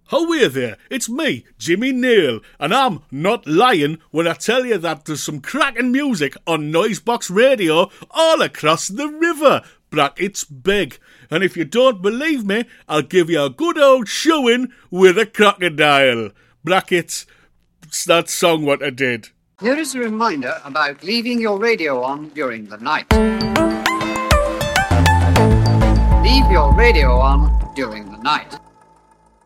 Howie there, it's me, Jimmy Neal, and I'm not lying when I tell you that there's some cracking music on Noisebox Radio all across the river. Brackets big. And if you don't believe me, I'll give you a good old showing with a crocodile. Brackets, it's that song what I did. Here is a reminder about leaving your radio on during the night. Leave your radio on during the night.